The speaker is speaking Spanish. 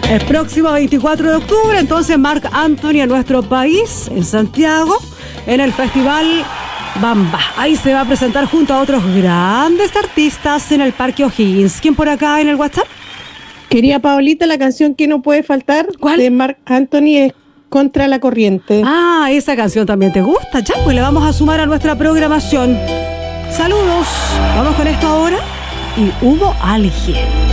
El próximo 24 de octubre, entonces, Marc Anthony en nuestro país, en Santiago, en el Festival Bamba. Ahí se va a presentar junto a otros grandes artistas en el Parque O'Higgins. ¿Quién por acá en el WhatsApp? Quería Paolita, la canción que no puede faltar. ¿Cuál? De Marc Anthony es Contra la Corriente. Ah, esa canción también te gusta. Ya, pues le vamos a sumar a nuestra programación. Saludos. Vamos con esto ahora. Y hubo alguien.